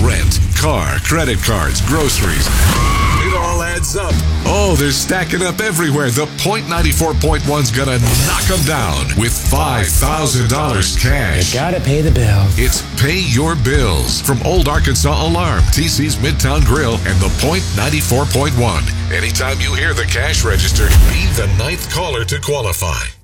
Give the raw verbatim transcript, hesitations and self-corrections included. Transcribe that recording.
rent, car, credit cards, groceries. It all adds up. Oh, they're stacking up everywhere. The Point ninety-four point one's gonna knock them down with five thousand dollars cash. You gotta pay the bills. It's Pay Your Bills from Old Arkansas Alarm, T C's Midtown Grill, and the Point ninety-four point one. Anytime you hear the cash register, be the ninth caller to qualify.